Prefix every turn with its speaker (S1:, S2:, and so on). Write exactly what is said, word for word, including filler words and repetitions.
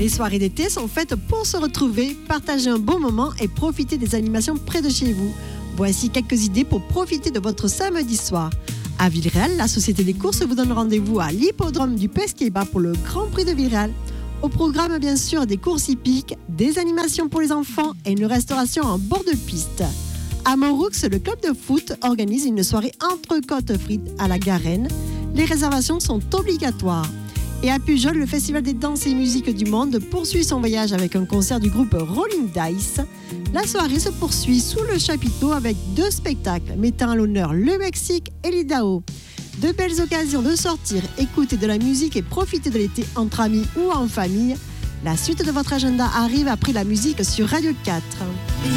S1: Les soirées d'été sont faites pour se retrouver, partager un bon moment et profiter des animations près de chez vous. Voici quelques idées pour profiter de votre samedi soir. À Villeréal, la Société des courses vous donne rendez-vous à l'hippodrome du Pesquet-Bas pour le Grand Prix de Villeréal. Au programme, bien sûr, des courses hippiques, des animations pour les enfants et une restauration en bord de piste. À Montrouge, le club de foot organise une soirée entrecôte frites à la Garenne. Les réservations sont obligatoires. Et à Pujol, le Festival des danses et musiques du monde poursuit son voyage avec un concert du groupe Rolling Dice. La soirée se poursuit sous le chapiteau avec deux spectacles mettant à l'honneur le Mexique et l'Idaho. De belles occasions de sortir, écouter de la musique et profiter de l'été entre amis ou en famille. La suite de votre agenda arrive après la musique sur Radio quatre.